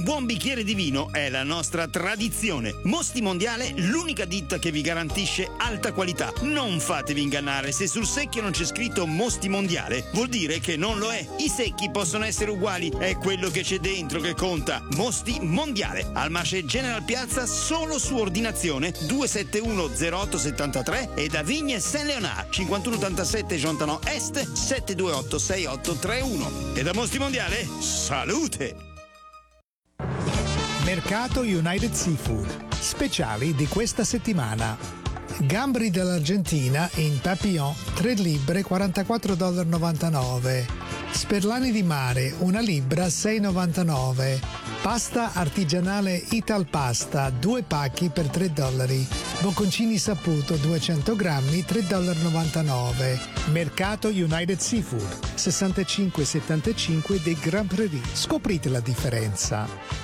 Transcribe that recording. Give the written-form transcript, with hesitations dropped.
buon bicchiere di vino è la nostra tradizione. Mosti Mondiale, l'unica ditta che vi garantisce alta qualità. Non fatevi ingannare, se sul secchio non c'è scritto Mosti Mondiale, vuol dire che non lo è. I secchi possono essere uguali, è quello che c'è dentro che conta. Mosti Mondiale, al Marché General Piazza, solo su ordinazione 2710873 e da Vigne Saint Leonard 5187 Jontanò Est 728 6831. E da Mosti Mondiale, salute! Mercato United Seafood, speciali di questa settimana. Gamberi dell'Argentina in papillon 3 libbre $44,99. Sperlani di mare 1 libra $6,99. Pasta artigianale Ital Pasta 2 pacchi per $3. Bocconcini saputo 200 grammi $3,99. Mercato United Seafood 6575 dei Grand Prairie. Scoprite la differenza.